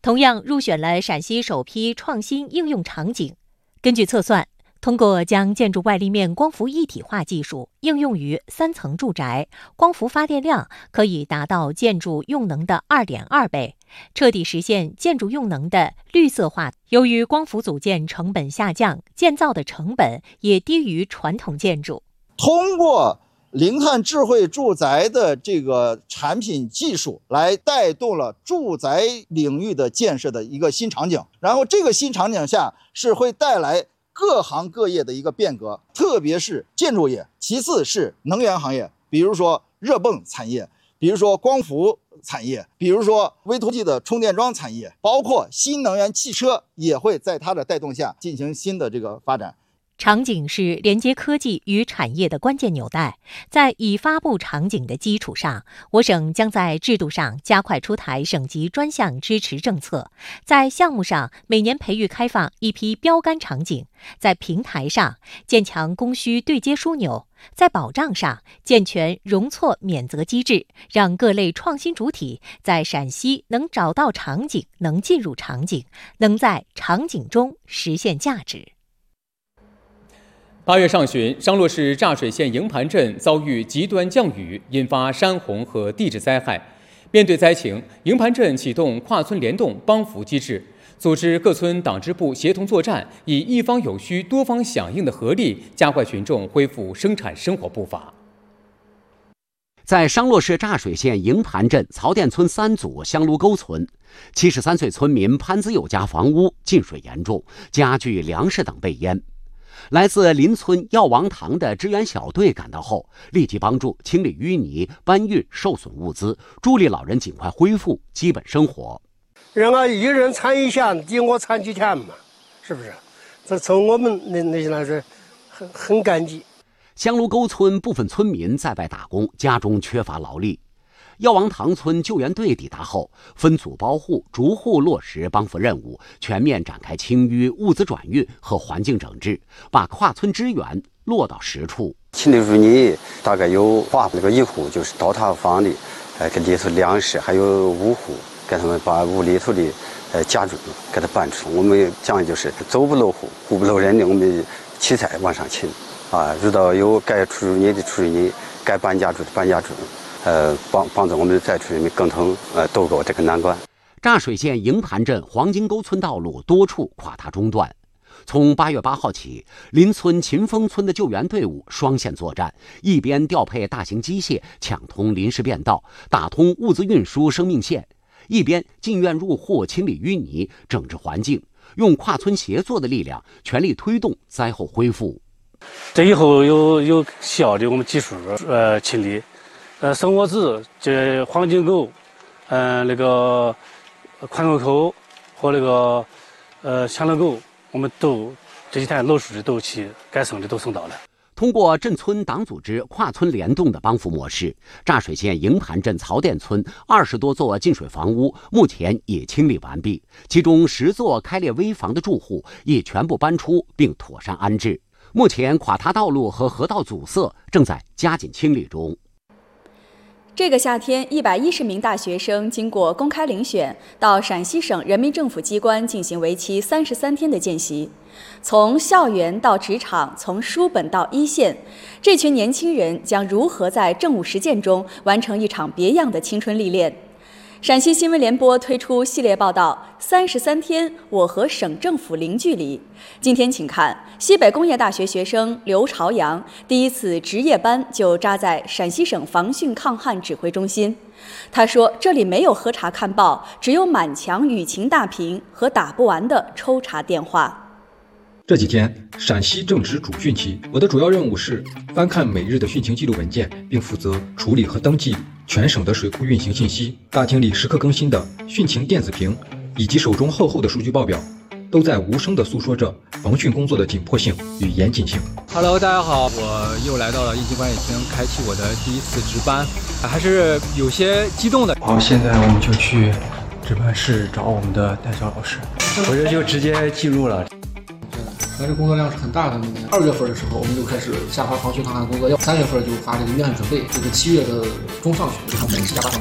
同样入选了陕西首批创新应用场景。根据测算，通过将建筑外立面光伏一体化技术应用于3层住宅，光伏发电量可以达到建筑用能的2.2倍，彻底实现建筑用能的绿色化。由于光伏组件成本下降，建造的成本也低于传统建筑。 通过零碳智慧住宅的这个产品技术来带动了住宅领域的建设的一个新场景，然后这个新场景下是会带来各行各业的一个变革，特别是建筑业，其次是能源行业，比如说热泵产业，比如说光伏产业，比如说微透气的充电桩产业，包括新能源汽车也会在它的带动下进行新的这个发展。 场景是连接科技与产业的关键纽带，在已发布场景的基础上，我省将在制度上加快出台省级专项支持政策，在项目上每年培育开放一批标杆场景，在平台上建强供需对接枢纽，在保障上健全容错免责机制，让各类创新主体在陕西能找到场景，能进入场景，能在场景中实现价值。 8月上旬，商洛市柞水县营盘镇遭遇极端降雨，引发山洪和地质灾害。面对灾情，营盘镇启动跨村联动帮扶机制，组织各村党支部协同作战，以一方有需、多方响应的合力，加快群众恢复生产生活步伐。 在商洛市柞水县营盘镇曹店村3组香炉沟村，73岁村民潘子友家房屋进水严重，家具、粮食等被淹。来自邻村药王堂的支援小队赶到后，立即帮助清理淤泥、搬运受损物资，助力老人尽快恢复基本生活。 让俺一人参一线，抵我参几天嘛，是不是？这从我们那些来说，很感激。 香炉沟村部分村民在外打工，家中缺乏劳力。药王堂村救援队抵达后，分组包户，逐户落实帮扶任务，全面展开清淤、物资转运和环境整治，把跨村支援落到实处。 清理淤泥大概有划那个1户，就是倒塌房的，给里头粮食，还有5户，给他们把屋里头的家具给他搬出。我们讲的就是走不漏户，户不漏人的，我们器材往上清啊。遇到有该出淤泥的出淤泥，该搬家具的搬家具。帮助我们灾区人民共同渡过这个难关。 柞水县营盘镇黄金沟村道路多处垮塌中断。从8月8号起，邻村秦峰村的救援队伍双线作战，一边调配大型机械抢通临时便道，打通物资运输生命线，一边进院入户清理淤泥、整治环境，用跨村协作的力量，全力推动灾后恢复。 这以后有效的我们技术清理。生活子这黄金沟，那个宽沟口和那个强乐沟，我们都这几天漏水的都去该送的都送到了。 通过镇村党组织跨村联动的帮扶模式，柞水县营盘镇曹店村20多座进水房屋目前已清理完毕，其中10座开裂危房的住户已全部搬出并妥善安置。目前垮塌道路和河道阻塞正在加紧清理中。 这个夏天，110名大学生经过公开遴选，到陕西省人民政府机关进行为期33天的见习。从校园到职场，从书本到一线，这群年轻人将如何在政务实践中完成一场别样的青春历练？陕西新闻联播推出系列报道《33天，我和省政府零距离》。今天请看西北工业大学学生刘朝阳第一次值夜班就扎在陕西省防汛抗旱指挥中心。他说：“这里没有喝茶看报，只有满墙雨晴大屏和打不完的抽查电话。” 这几天，陕西正值主汛期，我的主要任务是翻看每日的汛情记录文件，并负责处理和登记全省的水库运行信息。大厅里时刻更新的汛情电子屏，以及手中厚厚的数据报表，都在无声地诉说着防汛工作的紧迫性与严谨性。 Hello， 大家好，我又来到了应急管理厅，开启我的第一次值班，还是有些激动的。 好，现在我们就去值班室找我们的代教老师，我这就直接记录了。 这工作量是很大的。2月份的时候，我们就开始下发防汛抗旱工作，3月份就发这个预案准备，这个7月的中上旬，每次加班。